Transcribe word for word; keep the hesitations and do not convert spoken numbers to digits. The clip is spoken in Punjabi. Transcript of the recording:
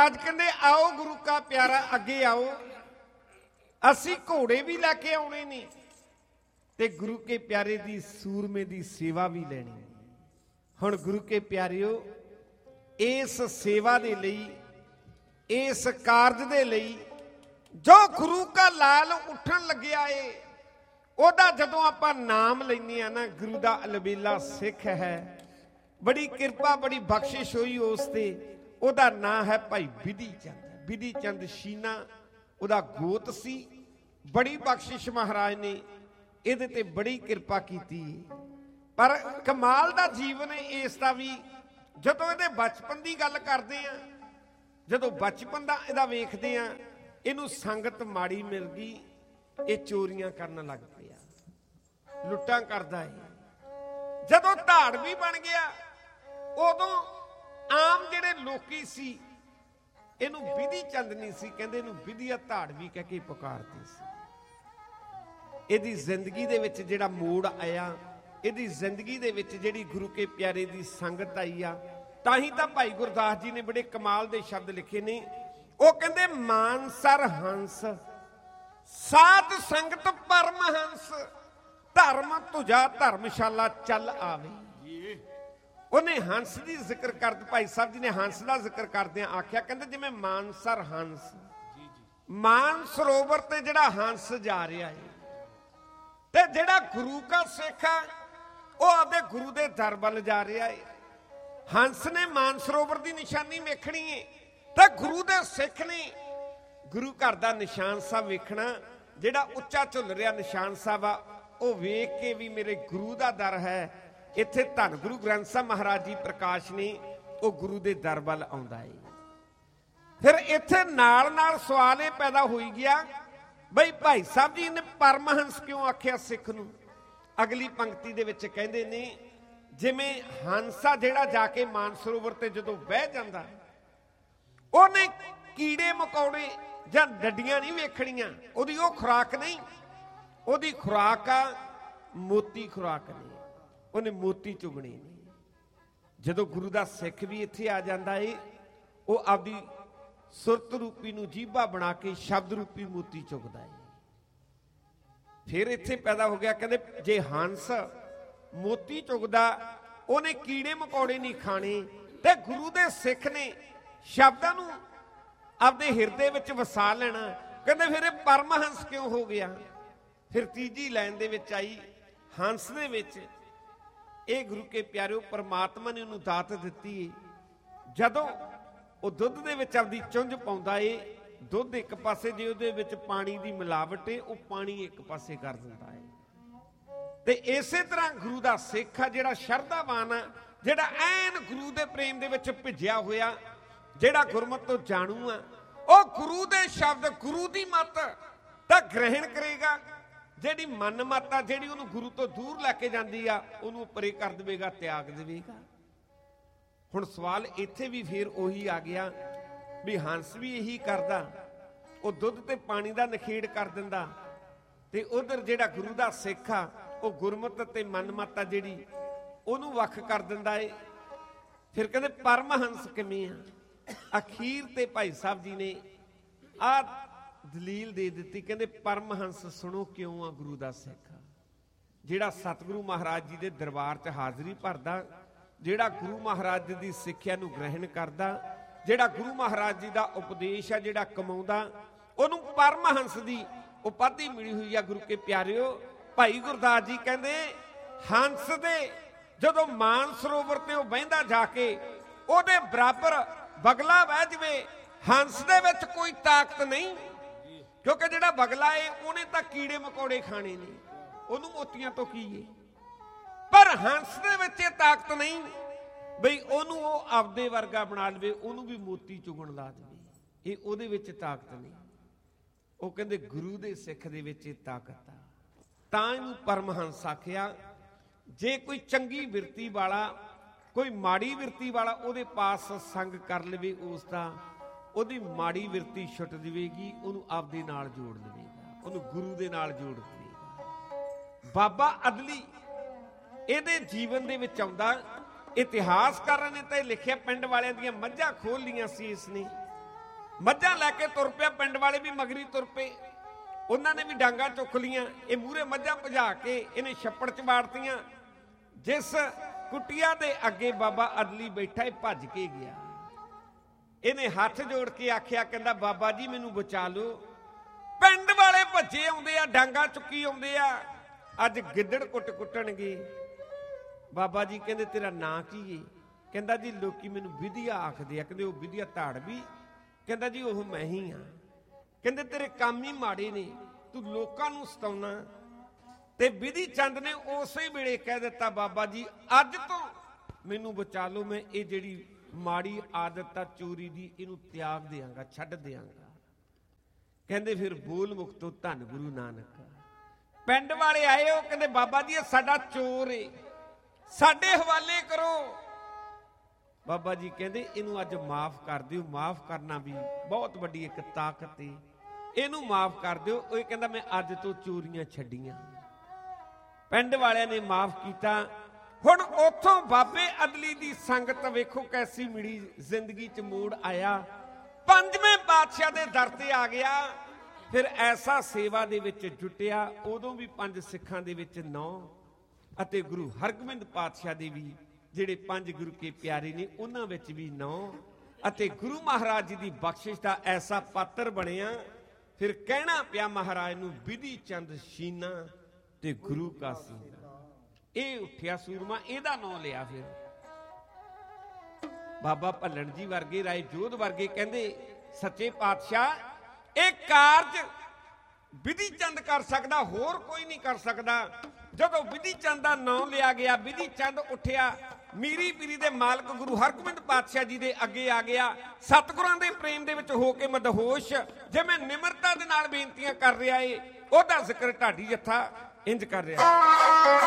महाराज कहते आओ गुरु का प्यारा अगे आओ, असी घोड़े भी लैके आने ने ते गुरु के प्यारे दी सूरमे दी सेवा भी लेनी। हुण गुरु के प्यारिओ इस सेवा दे लई, इस कारज दे लई जो गुरु का लाल उठन लग्या है, ओदा जदों आपां नाम लैने आ ना, गुरु दा अलबेला सिख है, बड़ी किरपा बड़ी बख्शिश हुई उस ते। ओदा नाम है भाई बिधि चंद। बिधि चंद शीना ओदा गोत सी। बड़ी बख्शिश महाराज ने इहदे ते बड़ी किरपा कीती। पर कमाल दा जीवन इसदा भी जदों इहदे बचपन दी गल करदे आ, जदों बचपन दा इहदा वेखदे आ, इहनूं संगत माड़ी मिल गई, ये चोरियां करन लग पिया, लुट्टां करदा है। जदों धाड़वी बन गया उदों आम जिहड़े लोकी सी इहनूं बिधि चंद नहीं सी कहंदे, इहनूं बिधिया धाड़वी कह के पुकारदे सी। इहदी जिंदगी दे विच जिहड़ा मोड़ आया, इहदी जिंदगी दे विच जिहड़ी गुरु के प्यारे दी संगत आई आ, तां ही तां भाई गुरदास जी ने बड़े कमाल दे शब्द लिखे ने। ਉਹ ਕਹਿੰਦੇ ਮਾਨਸਰ ਹੰਸ ਸਾਧ ਸੰਗਤ ਪਰਮ ਹੰਸ, ਧਰਮ ਤੁਝਾ ਧਰਮਸ਼ਾਲਾ ਚੱਲ ਆਵੇ। ਉਹਨੇ ਹੰਸ ਦੀ ਜ਼ਿਕਰ ਕਰ, ਭਾਈ ਸਾਹਿਬ ਜੀ ਨੇ ਹੰਸ ਦਾ ਜ਼ਿਕਰ ਕਰਦਿਆਂ ਆਖਿਆ, ਕਹਿੰਦੇ ਜਿਵੇਂ ਮਾਨਸਰ ਹੰਸ, ਮਾਨ ਸਰੋਵਰ ਤੇ ਜਿਹੜਾ ਹੰਸ ਜਾ ਰਿਹਾ ਹੈ, ਤੇ ਜਿਹੜਾ ਗੁਰੂ ਕਾ ਸਿੱਖ ਹੈ ਉਹ ਆਪਦੇ ਗੁਰੂ ਦੇ ਦਰ ਵੱਲ ਜਾ ਰਿਹਾ ਹੈ। ਹੰਸ ਨੇ ਮਾਨ ਸਰੋਵਰ ਦੀ ਨਿਸ਼ਾਨੀ ਵੇਖਣੀ ਹੈ, तो गुरु दे सिख ने गुरु घर का निशान साहब वेखना, जिहड़ा उच्चा झुल रहा निशान साहब आ, वो वेख के भी मेरे गुरु का दर है। इत्थे धन गुरु ग्रंथ साहब महाराज जी प्रकाश ने वो गुरु के दर वल आउंदा है। फिर इत्थे नाल नाल सवाल ये पैदा होई गया, बई भाई साहब जी ने परमहंस क्यों आख्या सिख नूं। अगली पंक्ति दे विच कहंदे ने, जिवें हंसा जिहड़ा जाके मानसरोवर ते जदों बह जांदा, ਉਹਨੇ ਕੀੜੇ ਮਕੌੜੇ ਜਾਂ ਡੱਡੀਆਂ ਨਹੀਂ ਵੇਖਣੀਆਂ, ਉਹਦੀ ਉਹ ਖੁਰਾਕ ਨਹੀਂ, ਉਹਦੀ ਖੁਰਾਕ ਆ ਮੋਤੀ ਖੁਰਾਕ ਨਹੀਂ, ਉਹਨੇ ਮੋਤੀ ਚੁਗਣੇ ਨਹੀਂ। ਜਦੋਂ ਗੁਰੂ ਦਾ ਸਿੱਖ ਵੀ ਇੱਥੇ ਆ ਜਾਂਦਾ ਏ, ਉਹ ਆਪਦੀ ਸੁਰਤ ਰੂਪੀ ਨੂੰ ਜੀਭਾ ਬਣਾ ਕੇ ਸ਼ਬਦ ਰੂਪੀ ਮੋਤੀ ਚੁਗਦਾ ਏ। ਫਿਰ ਇੱਥੇ ਪੈਦਾ ਹੋ ਗਿਆ, ਕਹਿੰਦੇ ਜੇ ਹੰਸ ਮੋਤੀ ਚੁਗਦਾ, ਉਹਨੇ ਕੀੜੇ ਮਕੌੜੇ ਨਹੀਂ ਖਾਣੇ, ਤੇ ਗੁਰੂ ਦੇ ਸਿੱਖ ਨੇ शब्दां नूं आपदे हिरदे विच वसा लेना। कहंदे फिर इह परमहंस क्यों हो गया। फिर तीजी लाइन दे विच आई, हंस दे विच इह गुरु के प्यारिओ परमात्मा ने उहनूं दात दित्ती है। जदों ਉਹ ਦੁੱਧ ਦੇ ਵਿੱਚ ਆਪਦੀ ਚੁੰਝ ਪਾਉਂਦਾ ਏ, ਦੁੱਧ ਇੱਕ ਪਾਸੇ ਜੇ ਉਹਦੇ ਵਿੱਚ ਪਾਣੀ ਦੀ ਮਿਲਾਵਟ ਏ, ਉਹ ਪਾਣੀ ਇੱਕ ਪਾਸੇ ਕਰ ਦਿੰਦਾ ਏ। ਤੇ ਇਸੇ ਤਰ੍ਹਾਂ ਗੁਰੂ ਦਾ ਸਿੱਖ ਆ ਜਿਹੜਾ ਸ਼ਰਧਾਵਾਨ ਆ, ਜਿਹੜਾ ਐਨ ਗੁਰੂ ਦੇ ਪ੍ਰੇਮ ਦੇ ਵਿੱਚ ਭਿੱਜਿਆ ਹੋਇਆ, ਜਿਹੜਾ ਗੁਰਮਤਿ ਤੋਂ ਜਾਣੂ ਆ, ਉਹ ਗੁਰੂ ਦੇ ਸ਼ਬਦ ਗੁਰੂ ਦੀ ਮੱਤ ਤਾਂ ਗ੍ਰਹਿਣ ਕਰੇਗਾ। ਜਿਹੜੀ ਮਨ ਮੱਤ ਆ, ਜਿਹੜੀ ਉਹਨੂੰ ਗੁਰੂ ਤੋਂ ਦੂਰ ਲੈ ਕੇ ਜਾਂਦੀ ਆ, ਉਹਨੂੰ ਪਰੇ ਕਰ ਦੇਵੇਗਾ, ਤਿਆਗ ਦੇਵੇਗਾ। ਹੁਣ ਸਵਾਲ ਇੱਥੇ ਵੀ ਫਿਰ ਉਹੀ ਆ ਗਿਆ ਵੀ ਹੰਸ ਵੀ ਇਹੀ ਕਰਦਾ, ਉਹ ਦੁੱਧ ਤੇ ਪਾਣੀ ਦਾ ਨਖੇੜ ਕਰ ਦਿੰਦਾ, ਤੇ ਉਧਰ ਜਿਹੜਾ ਗੁਰੂ ਦਾ ਸਿੱਖ ਆ ਉਹ ਗੁਰਮਤ ਤੇ ਮਨਮਤ ਆ ਜਿਹੜੀ ਉਹਨੂੰ ਵੱਖ ਕਰ ਦਿੰਦਾ ਏ। ਫਿਰ ਕਹਿੰਦੇ ਪਰਮਹੰਸ ਕਿਵੇਂ ਆ। ਅਖੀਰ ਤੇ ਭਾਈ ਸਾਹਿਬ ਜੀ ਨੇ ਆ ਦਲੀਲ ਦੇ ਦਿੱਤੀ, ਕਹਿੰਦੇ ਪਰਮਹੰਸ ਸੁਣੋ ਕਿਉਂ ਆ ਗੁਰੂ ਦਾ ਸਿੱਖ, ਜਿਹੜਾ ਸਤਿਗੁਰੂ ਮਹਾਰਾਜ ਜੀ ਦੇ ਦਰਬਾਰ 'ਚ ਹਾਜ਼ਰੀ ਭਰਦਾ, ਜਿਹੜਾ ਗੁਰੂ ਮਹਾਰਾਜ ਦੀ ਸਿੱਖਿਆ ਨੂੰ ਗ੍ਰਹਿਣ ਕਰਦਾ, ਜਿਹੜਾ ਗੁਰੂ ਮਹਾਰਾਜ ਜੀ ਦਾ ਉਪਦੇਸ਼ ਆ ਜਿਹੜਾ ਕਮਾਉਂਦਾ, ਉਹਨੂੰ ਪਰਮਹੰਸ ਦੀ ਉਪਾਧੀ ਮਿਲੀ ਹੋਈ ਆ। ਗੁਰੂ ਕੇ ਪਿਆਰਿਓ, ਭਾਈ ਗੁਰਦਾਸ ਜੀ ਕਹਿੰਦੇ ਹੰਸ ਦੇ ਜਦੋਂ ਮਾਨ ਸਰੋਵਰ ਤੇ ਉਹ ਬਹਿੰਦਾ ਜਾ ਕੇ, ਉਹਦੇ ਬਰਾਬਰ ਬਗਲਾ ਬਹਿ ਜਵੇ, ਹੰਸ ਦੇ ਵਿੱਚ ਕੋਈ ਤਾਕਤ ਨਹੀਂ, ਕਿਉਂਕਿ ਜਿਹੜਾ ਬਗਲਾ ਏ ਉਹਨੇ ਤਾਂ ਕੀੜੇ ਮਕੌੜੇ ਖਾਣੇ ਨੇ, ਉਹਨੂੰ ਮੋਤੀਆਂ ਤੋਂ ਕੀ ਏ। ਪਰ ਹੰਸ ਦੇ ਵਿੱਚ ਇਹ ਤਾਕਤ ਨਹੀਂ ਬਈ ਉਹਨੂੰ ਉਹ ਆਪਦੇ ਵਰਗਾ ਬਣਾ ਲਵੇ, ਉਹਨੂੰ ਵੀ ਮੋਤੀ ਚੁਗਣ ਲਾ ਦੇਵੇ, ਇਹ ਉਹਦੇ ਵਿੱਚ ਤਾਕਤ ਨਹੀਂ। ਉਹ ਕਹਿੰਦੇ ਗੁਰੂ ਦੇ ਸਿੱਖ ਦੇ ਵਿੱਚ ਇਹ ਤਾਕਤ ਆ, ਤਾਂ ਇਹਨੂੰ ਪਰਮਹੰਸ ਆਖਿਆ। ਜੇ ਕੋਈ ਚੰਗੀ ਬਿਰਤੀ ਵਾਲਾ, ਕੋਈ ਮਾੜੀ ਬਿਰਤੀ ਵਾਲਾ ਉਹਦੇ ਪਾਸ ਸੰਗ ਕਰ ਲਵੇ, ਉਸ ਦਾ ਉਹਦੀ ਮਾੜੀ ਬਿਰਤੀ ਛੁੱਟ ਜਾਵੇਗੀ, ਉਹਨੂੰ ਆਪਦੇ ਨਾਲ ਜੋੜ ਲਵੇਗਾ, ਉਹਨੂੰ ਗੁਰੂ ਦੇ ਨਾਲ ਜੋੜ ਦੇਵੇਗਾ। ਬਾਬਾ ਅਦਲੀ ਇਹਦੇ ਜੀਵਨ ਦੇ ਵਿੱਚ ਆਉਂਦਾ, ਇਤਿਹਾਸਕਾਰਾਂ ਨੇ ਤਾਂ ਇਹ ਲਿਖਿਆ, ਪਿੰਡ ਵਾਲਿਆਂ ਦੀਆਂ ਮੱਝਾਂ ਖੋਲ ਲੀਆਂ ਸੀ ਇਸਨੇ, ਮੱਝਾਂ ਲੈ ਕੇ ਤੁਰ ਪਿਆ। ਪਿੰਡ ਵਾਲੇ ਵੀ ਮਗਰੀ ਤੁਰ ਪਏ, ਉਹਨਾਂ ਨੇ ਵੀ ਡਾਂਗਾ ਚੁੱਕ ਲੀਆਂ। ਇਹ ਮੂਹਰੇ ਮੱਝਾਂ ਭਜਾ ਕੇ ਇਹਨੇ ਛੱਪੜ ਚ ਵਾੜਤੀਆਂ। ਜਿਸ ਕੁਟੀਆ ਦੇ ਅੱਗੇ ਬਾਬਾ ਅਦਲੀ ਬੈਠਾ, ਇਹ ਭੱਜ ਕੇ ਗਿਆ। ਇਹਨੇ ਹੱਥ ਜੋੜ ਕੇ ਆਖਿਆ, ਕਹਿੰਦਾ ਬਾਬਾ ਜੀ ਮੈਨੂੰ ਬਚਾ ਲਓ। ਪਿੰਡ ਵਾਲੇ ਭੱਜੇ ਆਉਂਦੇ ਆ, ਡਾਂਗਾ ਚੁੱਕੀ ਆਉਂਦੇ ਆ। ਅੱਜ ਗਿੱਦੜ ਕੁੱਟ ਕੁੱਟਣਗੇ। ਬਾਬਾ ਜੀ ਕਹਿੰਦੇ ਤੇਰਾ ਨਾਂ ਕੀ ਏ? ਕਹਿੰਦਾ ਜੀ ਲੋਕੀ ਮੈਨੂੰ ਵਿਧੀਆ ਆਖਦੇ ਆ। ਕਹਿੰਦੇ ਉਹ ਵਿਧੀਆ ਧਾੜਵੀ? ਕਹਿੰਦਾ ਜੀ ਉਹ ਮੈਂ ਹੀ ਆ। ਕਹਿੰਦੇ ਤੇਰੇ ਕੰਮ ਹੀ ਮਾੜੇ ਨੇ, ਤੂੰ ਲੋਕਾਂ ਨੂੰ ਸਤਾਉਣਾ। ਤੇ ਵਿਧੀ ਚੰਦ ਨੇ ਉਸੇ ਵੇਲੇ ਕਹਿ ਦਿੱਤਾ, ਬਾਬਾ ਜੀ ਅੱਜ ਤੋਂ ਮੈਨੂੰ ਬਚਾ ਲਓ, ਮੈਂ ਇਹ ਜਿਹੜੀ ਮਾੜੀ ਆਦਤ ਆ ਚੋਰੀ ਦੀ, ਇਹਨੂੰ ਤਿਆਗ ਦਿਆਂਗਾ, ਛੱਡ ਦਿਆਂਗਾ। ਕਹਿੰਦੇ ਫਿਰ ਬੋਲ ਮੁਕਤੋ ਧੰਨ ਗੁਰੂ ਨਾਨਕ। ਪਿੰਡ ਵਾਲੇ ਆਏ, ਉਹ ਕਹਿੰਦੇ ਬਾਬਾ ਜੀ ਇਹ ਸਾਡਾ ਚੋਰ ਏ, ਸਾਡੇ ਹਵਾਲੇ ਕਰੋ। ਬਾਬਾ ਜੀ ਕਹਿੰਦੇ ਇਹਨੂੰ ਅੱਜ ਮਾਫ ਕਰ ਦਿਓ। ਮਾਫ ਕਰਨਾ ਵੀ ਬਹੁਤ ਵੱਡੀ ਇੱਕ ਤਾਕਤ ਏ, ਇਹਨੂੰ ਮਾਫ ਕਰ ਦਿਓ। ਉਹ ਕਹਿੰਦਾ ਮੈਂ ਅੱਜ ਤੋਂ ਚੋਰੀਆਂ ਛੱਡੀਆਂ। ਪਿੰਡ ਵਾਲਿਆਂ ਨੇ ਮਾਫ ਕੀਤਾ। ਹੁਣ ਉੱਥੋਂ ਬਾਬੇ ਅਦਲੀ ਦੀ ਸੰਗਤ ਵੇਖੋ ਕੈਸੀ ਮਿਲੀ, ਜ਼ਿੰਦਗੀ 'ਚ ਮੋੜ ਆਇਆ। ਪੰਜਵੇਂ ਪਾਤਸ਼ਾਹ ਦੇ ਦਰ ਤੇ ਆ ਗਿਆ। ਫਿਰ ਐਸਾ ਸੇਵਾ ਦੇ ਵਿੱਚ ਜੁਟਿਆ। ਉਦੋਂ ਵੀ ਪੰਜ ਸਿੱਖਾਂ ਦੇ ਵਿੱਚ ਨੌ ਅਤੇ ਗੁਰੂ ਹਰਗੋਬਿੰਦ ਪਾਤਸ਼ਾਹ ਦੇ ਵੀ ਜਿਹੜੇ ਪੰਜ ਗੁਰੂ ਕੇ ਪਿਆਰੇ ਨੇ, ਉਹਨਾਂ ਵਿੱਚ ਵੀ ਨੌ ਅਤੇ ਗੁਰੂ ਮਹਾਰਾਜ ਜੀ ਦੀ ਬਖਸ਼ਿਸ਼ ਦਾ ਐਸਾ ਪਾਤਰ ਬਣਿਆ। ਫਿਰ ਕਹਿਣਾ ਪਿਆ ਮਹਾਰਾਜ ਨੂੰ, ਵਿਧੀ ਚੰਦ ਸ਼ੀਨਾ ਤੇ ਗੁਰੂ ਕਾ ਸੀਨਾ। ਇਹ ਉੱਠਿਆ ਸੂਰਮਾ, ਇਹਦਾ ਨਾਂ ਲਿਆ। ਫਿਰ ਬਾਬਾ ਭੱਲਣ ਜੀ ਵਰਗੇ, ਰਾਏ ਜੋਧ ਵਰਗੇ ਕਹਿੰਦੇ ਸੱਚੇ ਪਾਤਸ਼ਾਹ ਇਹ ਕਾਰਜ ਵਿਧੀ ਚੰਦ ਕਰ ਸਕਦਾ, ਹੋਰ ਕੋਈ ਨਹੀਂ ਕਰ ਸਕਦਾ। ਜਦੋਂ ਵਿਧੀ ਚੰਦ ਦਾ ਨਾਂ ਲਿਆ ਗਿਆ, ਵਿਧੀ ਚੰਦ ਉੱਠਿਆ, ਮੀਰੀ ਪੀਰੀ ਦੇ ਮਾਲਕ ਗੁਰੂ ਹਰਗੋਬਿੰਦ ਪਾਤਸ਼ਾਹ ਜੀ ਦੇ ਅੱਗੇ ਆ ਗਿਆ। ਸਤਿਗੁਰਾਂ ਦੇ ਪ੍ਰੇਮ ਦੇ ਵਿੱਚ ਹੋ ਕੇ ਮਦਹੋਸ਼, ਜਿਵੇਂ ਨਿਮਰਤਾ ਦੇ ਨਾਲ ਬੇਨਤੀਆਂ ਕਰ ਰਿਹਾ ਏ, ਉਹਦਾ ਜ਼ਿਕਰ ਢਾਡੀ ਜੱਥਾ ਇੰਜ ਕਰ ਰਿਹਾ।